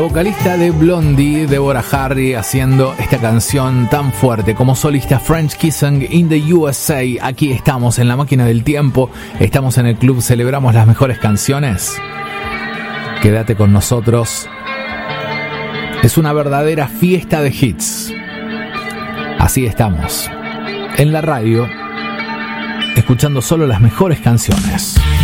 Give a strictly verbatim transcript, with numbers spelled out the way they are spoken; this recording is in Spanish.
Vocalista de Blondie, Deborah Harry, haciendo esta canción tan fuerte como solista. French Kissing in the U S A. Aquí estamos en la máquina del tiempo, estamos en el club, celebramos las mejores canciones. Quédate con nosotros. Es una verdadera fiesta de hits. Así estamos, en la radio, escuchando solo las mejores canciones.